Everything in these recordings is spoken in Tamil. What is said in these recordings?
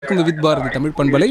வணக்கம் வித் பாரதி தமிழ் பண்பலை.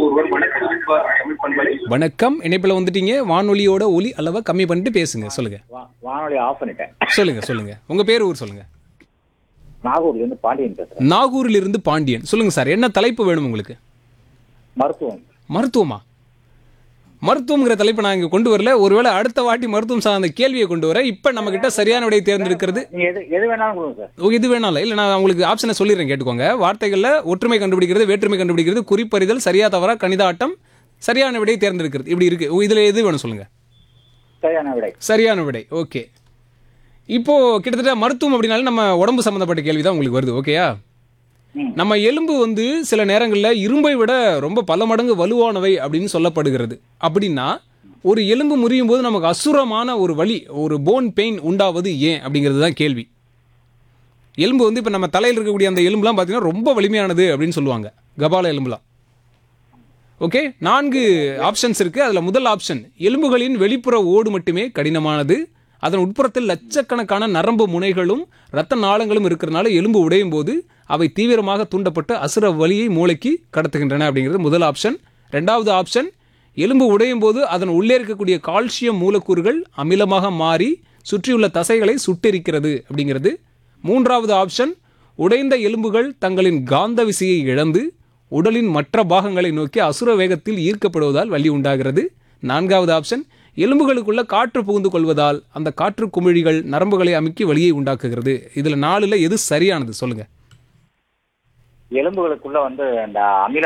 வணக்கம், இணைப்பில் வந்துட்டீங்க. வானொலியோட ஒலி அளவை கம்மி பண்ணிட்டு பேசுங்க. சொல்லுங்க. வானொலி ஆஃப் பண்ணிட்டேன். சொல்லுங்க. உங்க பேர், ஊர் சொல்லுங்க. நாகூர்ல இருந்து பாண்டியன் பேசுறேன். நாகூரில் இருந்து பாண்டியன். சொல்லுங்க சார், என்ன தலைப்பு வேணும் உங்களுக்கு? மருத்துவம். மருத்துவமா? மருத்துவங்கிற தலைப்பு நான் இங்க கொண்டு வரல. ஒருவேளை அடுத்த வாட்டி மருத்துவம் சார்ந்த கேள்வியை கொண்டு வரேன். இப்ப நம்ம கிட்ட சரியான விடையை தேர்ந்தெடுக்கிறது நீங்க எது வேணாலும் கொடுங்க சார். இது வேணாம் இல்ல, நான் உங்களுக்கு ஆப்ஷனை சொல்லிடுறேன், கேட்டுக்கோங்க. வார்த்தைகள்ல ஒற்றுமை கண்டுபிடிக்கிறது, வேற்றுமை கண்டுபிடிக்கிறது, குறிப்பறிதல், சரியா தவறா, கணித ஆட்டம், சரியான விடையை தேர்ந்தெடுக்கிறது, இப்படி இருக்கு. இதுல எது வேணும் சொல்லுங்க. சரியான விடை. சரியான விடை. ஓகே. இப்போ கிட்டத்தட்ட மருத்துவம் அப்படின்னாலும் நம்ம உடம்பு சம்பந்தப்பட்ட கேள்வி தான் உங்களுக்கு வருது. ஓகேயா? நம்ம எலும்பு வந்து சில நேரங்களில் இரும்பை விட ரொம்ப பல மடங்கு வலுவானவை அப்படின்னு சொல்லப்படுகிறது. அப்படின்னா ஒரு எலும்பு முறியும் போது நமக்கு அசுரமான ஒரு வலி, ஒரு போன் பெயின் உண்டாவது ஏன் அப்படிங்கிறது தான் கேள்வி. எலும்பு வந்து இப்போ நம்ம தலையில் இருக்கக்கூடிய அந்த எலும்புலாம் பார்த்தீங்கன்னா ரொம்ப வலிமையானது அப்படின்னு சொல்லுவாங்க, கபால எலும்புலாம். ஓகே, 4 ஆப்ஷன்ஸ் இருக்கு. அதில் முதல் ஆப்ஷன், எலும்புகளின் வெளிப்புற ஓடு மட்டுமே கடினமானது. அதன் உட்புறத்தில் லட்சக்கணக்கான நரம்பு முனைகளும் இரத்த நாளங்களும் இருக்கிறதுனால எலும்பு உடையும் போது அவை தீவிரமாக தூண்டப்பட்டு அசுர வலியை மூளைக்கு கடத்துகின்றன அப்படிங்கிறது முதல் ஆப்ஷன். ரெண்டாவது ஆப்ஷன், எலும்பு உடையும் போது அதன் உள்ளே இருக்கக்கூடிய கால்சியம் மூலக்கூறுகள் அமிலமாக மாறி சுற்றியுள்ள தசைகளை சுட்டெரிக்கிறது அப்படிங்கிறது. மூன்றாவது ஆப்ஷன், உடைந்த எலும்புகள் தங்களின் காந்த விசையை இழந்து உடலின் மற்ற பாகங்களை நோக்கி அசுர வேகத்தில் ஈர்க்கப்படுவதால் வலி உண்டாகிறது. நான்காவது ஆப்ஷன், எலும்புகளுக்குள்ள காற்று புகுந்து கொள்வதால் அந்த காற்று குமிழிகள் நரம்புகளை அமுக்கி வலியை உண்டாக்குகிறது. இதுல 4ல் எது சரியானது சொல்லுங்க. எலும்புகளுக்குள்ள வந்து இந்த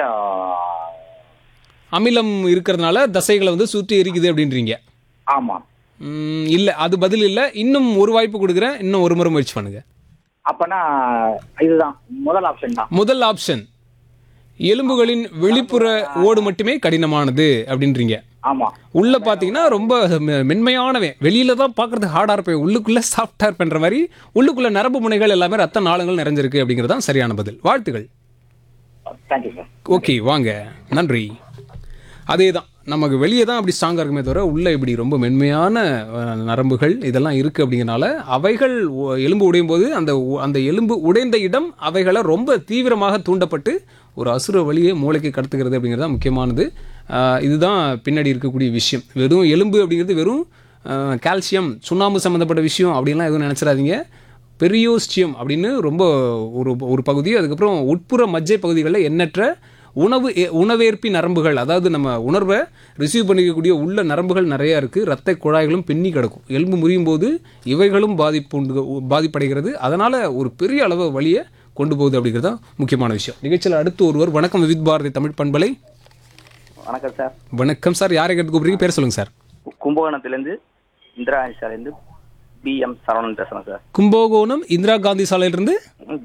அமிலம் இருக்கிறதுனால தசைகளை வந்து சுற்றி எரிக்குது அப்படின்றீங்க. ஆமா. இல்ல, அது பதில் இல்ல. இன்னும் ஒரு வாய்ப்பு கொடுக்குறேன், இன்னும் ஒரு முறை முயற்சி பண்ணுங்க. அப்பனா இதுதான் முதல் ஆப்ஷன் தான். முதல் ஆப்ஷன், எலும்புகளின் வெளிப்புற ஓடு மட்டுமே கடினமானது அப்படின்றீங்க. ஆமா. உள்ள பாத்தீங்கன்னா ரொம்ப மென்மையானவே, வெளியில தான் பாக்குறது ஹார்டா இருப்பேன், உள்ளுக்குள்ள சாஃப்டா இருப்பேன்ற மாதிரி உள்ளுக்குள்ள நரம்பு முனைகள் எல்லாமே ரத்த நாளங்கள் நிறைஞ்சிருக்கு அப்படிங்கிறது தான் சரியான பதில். வாழ்த்துகள். Thank you sir. ஓகே, வாங்க, நன்றி. அதே தான், நமக்கு வெளியே தான் அப்படி ஸ்ட்ராங்காக இருக்குமே தவிர உள்ள இப்படி ரொம்ப மென்மையான நரம்புகள் இதெல்லாம் இருக்குது. அப்படிங்கிறனால அவைகள் எலும்பு உடையும் போது அந்த எலும்பு உடைந்த இடம் அவைகளை ரொம்ப தீவிரமாக தூண்டப்பட்டு ஒரு அசுர வலியை மூளைக்கு கடத்துகிறது அப்படிங்கிறது தான் முக்கியமானது. இதுதான் பின்னாடி இருக்கக்கூடிய விஷயம். வெறும் எலும்பு அப்படிங்கிறது வெறும் கால்சியம், சுண்ணாம்பு சம்மந்தப்பட்ட விஷயம் அப்படின்லாம் எதுவும் நினச்சிடாதீங்க. பெரியோஸ்டியம் அப்படின்னு ரொம்ப ஒரு பகுதி, அதுக்கப்புறம் உட்புற மஜ்ஜை பகுதிகளில் எண்ணற்ற உணவேற்பி நரம்புகள், அதாவது நம்ம உணர்வை ரிசீவ் பண்ணிக்கக்கூடிய உள்ள நரம்புகள் நிறையா இருக்குது. இரத்த குழாய்களும் பின்னி கிடக்கும். எலும்பு முறியும் போது இவைகளும் பாதிப்படைகிறது. அதனால் ஒரு பெரிய அளவு வலியை கொண்டு போகுது அப்படிங்கிறது தான் முக்கியமான விஷயம். நிகழ்ச்சியில் அடுத்து ஒருவர். வணக்கம் வித் பாரதி தமிழ் பண்பலை. வணக்கம் சார். வணக்கம் சார், யாரை கேட்டு கூப்பிடுறீங்க? பேர் சொல்லுங்க சார். கும்பகோணத்திலிருந்து இந்திரா காந்தி சாலையிலிருந்து BM சரவணன் பேசுறேன் சார். கும்பகோணம் இந்திரா காந்தி சாலையிலிருந்து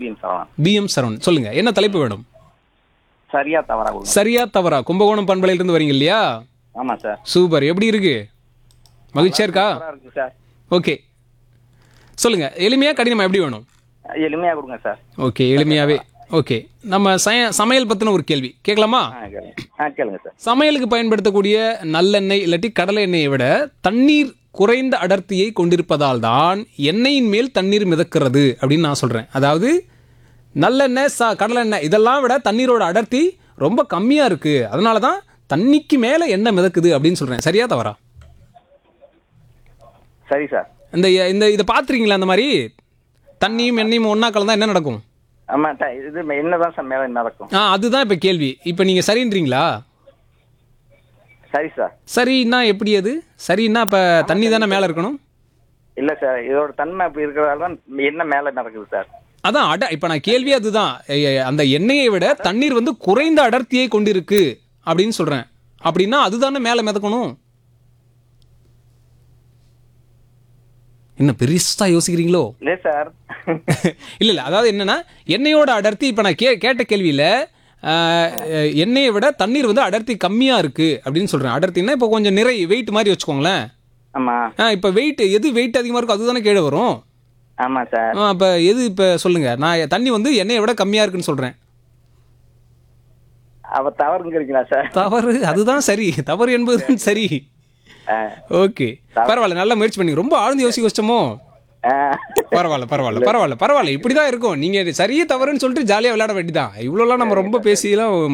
BM சரவணன். சொல்லுங்க, என்ன தலைப்பு வேணும்? சரியா தவறா? சரியா தவறா? கும்பகோணம் பண்பலையிலிருந்து வரீங்க இல்லையா? ஆமா சார். சூப்பர். எப்படி இருக்கு? மகிழ்ச்சியா இருக்கா? சார். ஓகே, சொல்லுங்க. எளிமையா கடினமா எப்படி வேணும்? எளிமையா கொடுங்க சார். ஓகே, எளிமையாவே. ஓகே, நம்ம சமையல் பத்தின ஒரு கேள்வி கேட்கலாமா? கேளுங்க சார். சமையலுக்கு பயன்படுத்தக்கூடிய நல்லெண்ணெய் இல்லாட்டி கடலை எண்ணெயை விட தண்ணீர் குறைந்த அடர்த்தியை கொண்டிருப்பதால் தான் எண்ணெயின் மேல் தண்ணீர் மிதக்கிறது அப்படின்னு நான் சொல்றேன். அதாவது நல்லெண்ணெய், கடலை எண்ணெய் இதெல்லாம் விட தண்ணீரோட அடர்த்தி ரொம்ப கம்மியா இருக்கு, அதனால தான் தண்ணிக்கு மேல எண்ணெய் மிதக்குது அப்படின்னு சொல்றேன். சரியா தவறா? சரி சார். இதை பார்த்துருக்கீங்களா? அந்த மாதிரி தண்ணியும் எண்ணெயும் ஒன்னா கலந்தா என்ன நடக்கும்? ஆமா, இது என்னதான் சார் மேல நடக்கும்? அதுதான் இப்ப கேள்வி. இப்ப நீங்க சரின்றீங்களா? சரி சார். சரின்னா எப்படி? அது சரின்னா இப்ப தண்ணி தானே மேல இருக்கணும்? இல்ல சார், இதோட தன்மை அப்படி இருக்கிறதால தான் என்ன மேல நடக்குது சார். அதான் இப்ப நான் கேள்வி அதுதான். அந்த எண்ணெயை விட தண்ணீர் வந்து குறைந்த அடர்த்தியை கொண்டிருக்கு அப்படின்னு சொல்றேன். அப்படின்னா அதுதானே மேல மிதக்கணும். என்ன பெருசா யோசிக்கிறீங்களோ? இல்ல சார். இல்ல, அதாவது என்னன்னா எண்ணெயோட அடர்த்தி, இப்ப நான் கேட்ட கேள்வியில எண்ணெயை விட தண்ணீர் வந்து அடர்த்தி கம்மியா இருக்கு அப்படின்னு சொல்றேன். அடர்த்தின்னா இப்போ கொஞ்சம் நிறை வெயிட் மாதிரி வச்சுக்கோங்களேன். ஆமா. இப்ப எது வெயிட் அதிகமா இருக்கும் அதுதானே கீழே வரும். ஆமா சார். அப்ப எது? இப்ப சொல்லுங்க. நான் தண்ணி வந்து எண்ணெயை விட கம்மியா இருக்குன்னு சொல்றேன். அவ தவறுங்கிறீங்களா சார்? தவறு, அதுதான் சரி. தவறு என்பதுதான் சரி. ஓகே, பரவாயில்ல, நல்ல முயற்சி பண்ணி. ரொம்ப ஆழ்ந்து யோசிக்க வச்சோமோ? பரவாயில்ல. இப்படிதான் இருக்கும். நீங்க சரியே தவறுன்னு சொல்லிட்டு ஜாலியா விளையாட வேண்டியதான். இவ்வளவுலாம் நம்ம ரொம்ப பேசியெல்லாம்